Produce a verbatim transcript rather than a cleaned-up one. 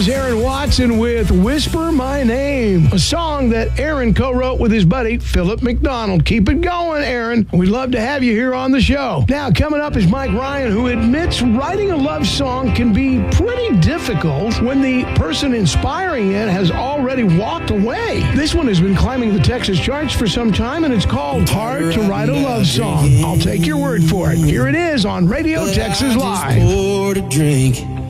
was Aaron Watson with Whisper My Name, a song that Aaron co-wrote with his buddy, Philip McDonald. Keep it going, Aaron. We'd love to have you here on the show. Now, coming up is Mike Ryan, who admits writing a love song can be pretty difficult when the person inspiring it has already walked away. This one has been climbing the Texas charts for some time, and it's called Hard to Write a Love Song. I'll take your word for it. Here it is on Radio Texas Live. Poured a drink